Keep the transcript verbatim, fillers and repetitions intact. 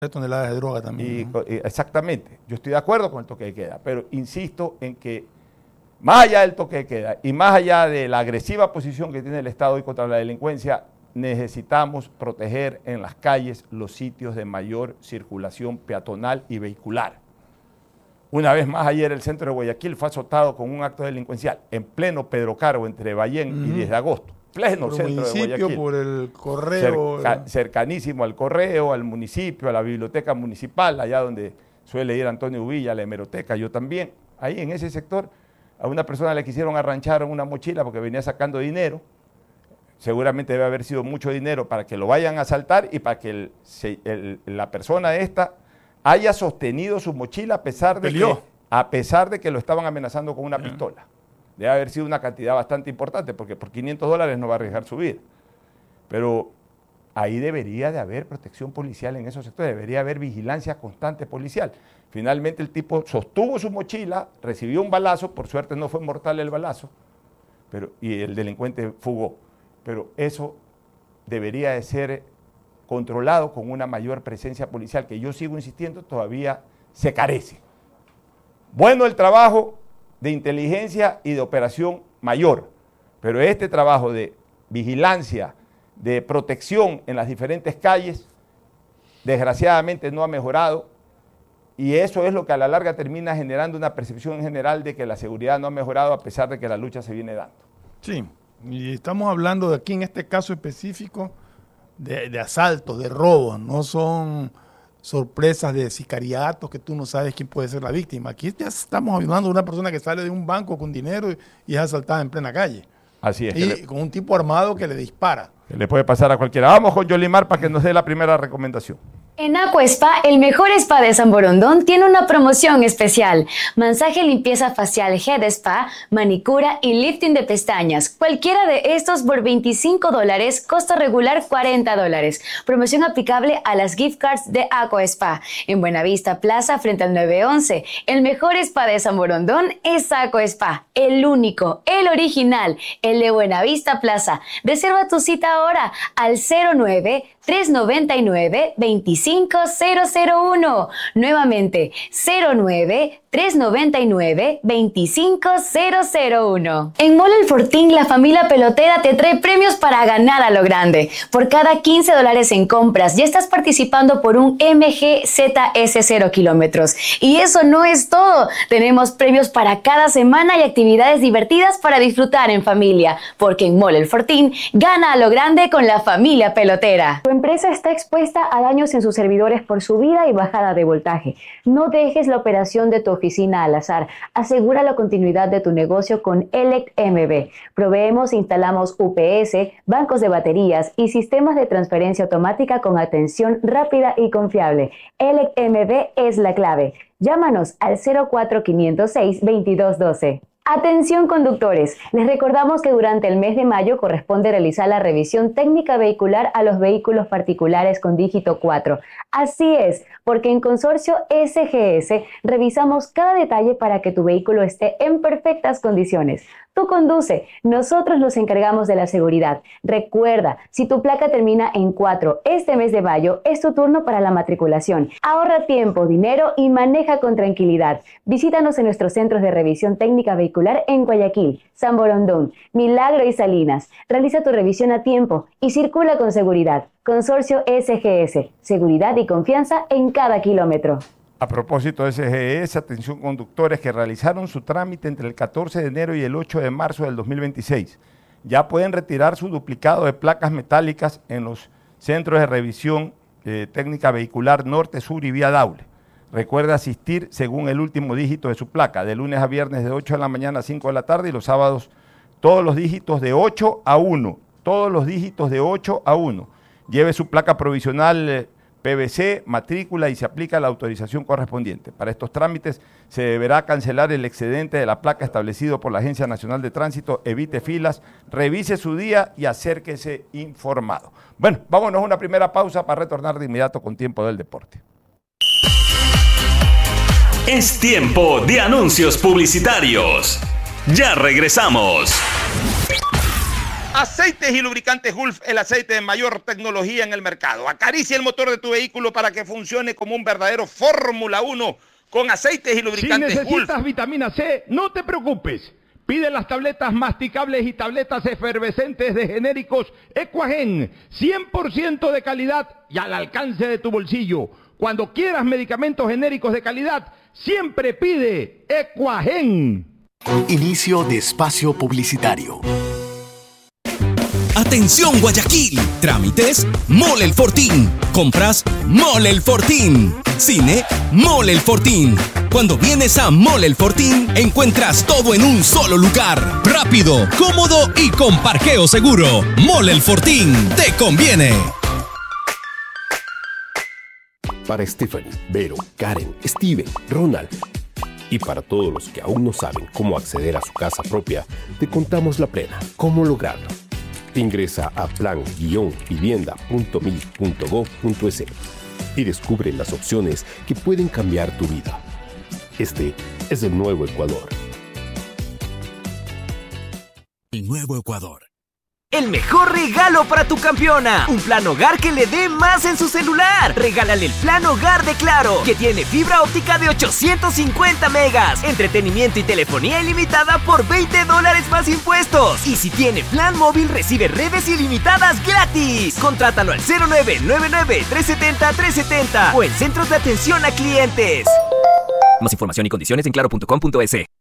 toneladas de droga también. Y, ¿no? Exactamente, yo estoy de acuerdo con el toque de queda, pero insisto en que más allá del toque de queda y más allá de la agresiva posición que tiene el Estado hoy contra la delincuencia, necesitamos proteger en las calles los sitios de mayor circulación peatonal y vehicular. Una vez más, ayer el centro de Guayaquil fue azotado con un acto delincuencial en pleno Pedro Caro, entre Ballén uh-huh. y diez de agosto. Pleno por centro de Guayaquil. Por el correo. Cerca, cercanísimo al correo, al municipio, a la biblioteca municipal, allá donde suele ir Antonio Villa, a la hemeroteca, yo también. Ahí en ese sector a una persona le quisieron arranchar una mochila porque venía sacando dinero. Seguramente debe haber sido mucho dinero para que lo vayan a asaltar y para que el, el, la persona esta haya sostenido su mochila a pesar de, que, a pesar de que lo estaban amenazando con una yeah. pistola. Debe haber sido una cantidad bastante importante, porque por quinientos dólares no va a arriesgar su vida. Pero ahí debería de haber protección policial en esos sectores, debería haber vigilancia constante policial. Finalmente el tipo sostuvo su mochila, recibió un balazo, por suerte no fue mortal el balazo, pero, y el delincuente fugó. Pero eso debería de ser controlado con una mayor presencia policial, que yo sigo insistiendo, todavía se carece. Bueno el trabajo de inteligencia y de operación mayor, pero este trabajo de vigilancia, de protección en las diferentes calles, desgraciadamente no ha mejorado, y eso es lo que a la larga termina generando una percepción general de que la seguridad no ha mejorado a pesar de que la lucha se viene dando. Sí, y estamos hablando de aquí en este caso específico de, de asaltos, de robos, no son sorpresas de sicariatos que tú no sabes quién puede ser la víctima. Aquí ya estamos hablando de una persona que sale de un banco con dinero y, y es asaltada en plena calle. Así es. Y le, con un tipo armado que le dispara. Que le puede pasar a cualquiera. Vamos con Yolimar para que nos dé la primera recomendación. En Aquaspa, el mejor spa de San Borondón, tiene una promoción especial. Masaje, limpieza facial, head spa, manicura y lifting de pestañas. Cualquiera de estos por veinticinco dólares, costo regular cuarenta dólares. Promoción aplicable a las gift cards de Aquaspa. En Buenavista Plaza, frente al nueve once. El mejor spa de San Borondón es Aquaspa. El único, el original, el de Buenavista Plaza. Reserva tu cita ahora al cero nueve, tres noventa y nueve, veinticinco cero cero uno. Nuevamente, cero nueve, tres noventa y nueve, veinticinco cero cero uno. En Mall El Fortín, la familia pelotera te trae premios para ganar a lo grande. Por cada quince dólares en compras, ya estás participando por un M G Z S cero kilómetros. Y eso no es todo. Tenemos premios para cada semana y actividades divertidas para disfrutar en familia. Porque en Mall El Fortín, gana a lo grande con la familia pelotera. Tu empresa está expuesta a daños en sus servidores por subida y bajada de voltaje. No dejes la operación de tu oficina al azar. Asegura la continuidad de tu negocio con Elect M B. Proveemos e instalamos U P S, bancos de baterías y sistemas de transferencia automática con atención rápida y confiable. Elect M B es la clave. Llámanos al cero cuatro, quinientos seis, veintidós doce. Atención conductores, les recordamos que durante el mes de mayo corresponde realizar la revisión técnica vehicular a los vehículos particulares con dígito cuatro. Así es, porque en Consorcio S G S revisamos cada detalle para que tu vehículo esté en perfectas condiciones. Tú conduce, nosotros nos encargamos de la seguridad. Recuerda, si tu placa termina en cuatro este mes de mayo, es tu turno para la matriculación. Ahorra tiempo, dinero y maneja con tranquilidad. Visítanos en nuestros centros de revisión técnica vehicular en Guayaquil, San Borondón, Milagro y Salinas. Realiza tu revisión a tiempo y circula con seguridad. Consorcio S G S, seguridad y confianza en cada kilómetro. A propósito de S G S, atención conductores que realizaron su trámite entre el catorce de enero y el ocho de marzo del dos mil veintiséis. Ya pueden retirar su duplicado de placas metálicas en los centros de revisión eh, técnica vehicular Norte, Sur y Vía Daule. Recuerde asistir según el último dígito de su placa, de lunes a viernes de ocho de la mañana a cinco de la tarde y los sábados todos los dígitos de ocho a uno. Todos los dígitos de ocho a uno. Lleve su placa provisional eh, P V C, matrícula y se aplica la autorización correspondiente. Para estos trámites se deberá cancelar el excedente de la placa establecido por la Agencia Nacional de Tránsito, evite filas, revise su día y acérquese informado. Bueno, vámonos a una primera pausa para retornar de inmediato con Tiempo del Deporte. Es tiempo de anuncios publicitarios. Ya regresamos. Aceites y lubricantes Gulf, el aceite de mayor tecnología en el mercado. Acaricia el motor de tu vehículo para que funcione como un verdadero Fórmula uno con aceites y lubricantes Gulf. Si necesitas Gulf. Vitamina C, no te preocupes. Pide las tabletas masticables y tabletas efervescentes de genéricos Equagen, cien por ciento de calidad y al alcance de tu bolsillo. Cuando quieras medicamentos genéricos de calidad, siempre pide Equagen. Inicio de espacio publicitario. Atención Guayaquil, trámites Mole el Fortín, compras Mole el Fortín, cine Mole el Fortín. Cuando vienes a Mole el Fortín encuentras todo en un solo lugar, rápido, cómodo y con parqueo seguro. Mole el Fortín, te conviene. Para Stephanie, Vero, Karen, Steven, Ronald y para todos los que aún no saben cómo acceder a su casa propia, te contamos la plena, cómo lograrlo. Ingresa a plan vivienda punto mil punto gov punto es y descubre las opciones que pueden cambiar tu vida. Este es el nuevo Ecuador. El nuevo Ecuador. El mejor regalo para tu campeona. Un plan hogar que le dé más en su celular. Regálale el plan hogar de Claro, que tiene fibra óptica de ochocientos cincuenta megas, entretenimiento y telefonía ilimitada por veinte dólares más impuestos. Y si tiene plan móvil, recibe redes ilimitadas gratis. Contrátalo al cero nueve nueve nueve, tres siete cero, tres siete cero o en centros de atención a clientes. Más información y condiciones en claro punto com punto es.